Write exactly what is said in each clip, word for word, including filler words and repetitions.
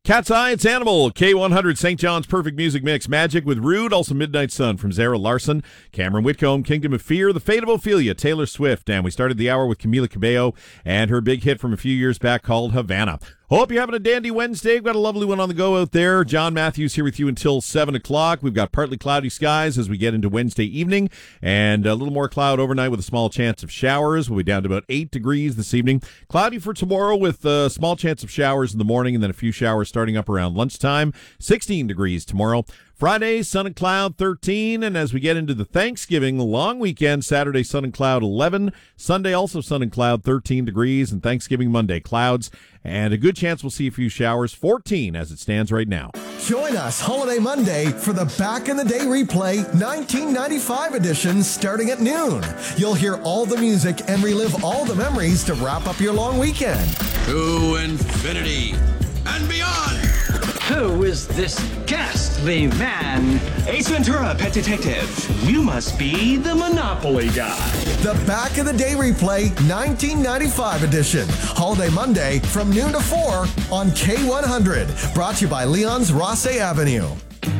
Cat's Eye, it's Animal. K one hundred, Saint John's Perfect Music Mix. Magic with Rude, also Midnight Sun from Zara Larson, Cameron Whitcomb, Kingdom of Fear, The Fate of Ophelia, Taylor Swift. And we started the hour with Camila Cabello and her big hit from a few years back called Havana. Hope you're having a dandy Wednesday. We've got a lovely one on the go out there. John Matthews here with you until seven o'clock. We've got partly cloudy skies as we get into Wednesday evening, and a little more cloud overnight with a small chance of showers. We'll be down to about eight degrees this evening. Cloudy for tomorrow with a small chance of showers in the morning, and then a few showers starting up around lunchtime. sixteen degrees tomorrow. Friday, sun and cloud, thirteen, and as we get into the Thanksgiving long weekend, Saturday, sun and cloud, eleven. Sunday, also sun and cloud, thirteen degrees, and Thanksgiving Monday, clouds, and a good chance we'll see a few showers, fourteen as it stands right now. Join us Holiday Monday for the Back in the Day Replay nineteen ninety-five edition starting at noon. You'll hear all the music and relive all the memories to wrap up your long weekend. To infinity and beyond. Who is this ghastly man? Ace Ventura, Pet Detective. You must be the Monopoly guy. The Back in the Day Replay nineteen ninety-five edition. Holiday Monday from noon to four on K one hundred. Brought to you by Leon's Rosse Avenue.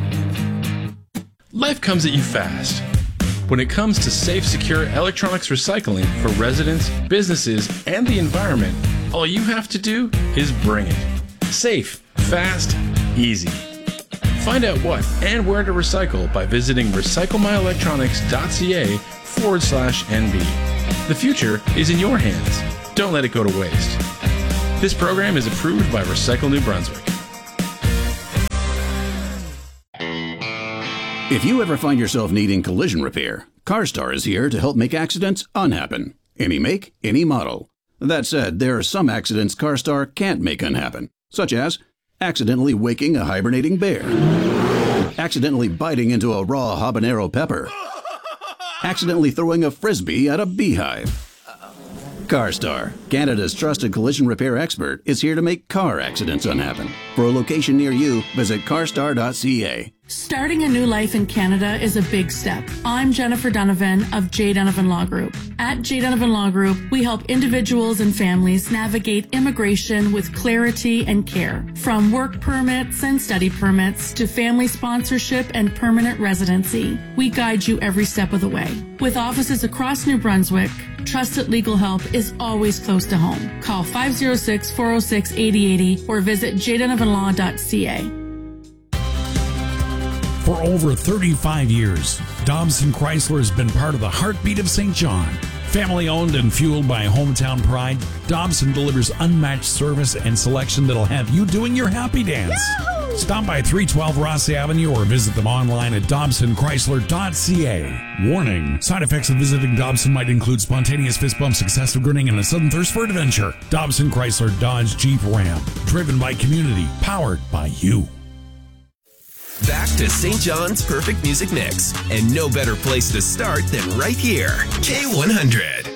Life comes at you fast. When it comes to safe, secure electronics recycling for residents, businesses, and the environment, all you have to do is bring it. Safe, fast, easy. Find out what and where to recycle by visiting recyclemyelectronics.ca forward slash NB. The future is in your hands. Don't let it go to waste. This program is approved by Recycle New Brunswick. If you ever find yourself needing collision repair, CarStar is here to help make accidents unhappen. Any make, any model. That said, there are some accidents CarStar can't make unhappen, such as accidentally waking a hibernating bear, accidentally biting into a raw habanero pepper, accidentally throwing a frisbee at a beehive. CarStar, Canada's trusted collision repair expert, is here to make car accidents unhappen. For a location near you, visit carstar dot c a. Starting a new life in Canada is a big step. I'm Jennifer Donovan of J. Donovan Law Group. At J. Donovan Law Group, we help individuals and families navigate immigration with clarity and care. From work permits and study permits to family sponsorship and permanent residency, we guide you every step of the way. With offices across New Brunswick, trusted legal help is always close to home. Call five oh six, four oh six, eight oh eight oh or visit j donovan law dot c a. For over thirty-five years, Dobson Chrysler has been part of the heartbeat of Saint John. Family owned and fueled by hometown pride, Dobson delivers unmatched service and selection that'll have you doing your happy dance. Yahoo! Stop by three twelve Ross Avenue or visit them online at dobson chrysler dot c a. Warning, side effects of visiting Dobson might include spontaneous fist bumps, excessive grinning, and a sudden thirst for adventure. Dobson Chrysler Dodge Jeep Ram, driven by community, powered by you. Back to Saint John's Perfect Music Mix, and no better place to start than right here, K one hundred.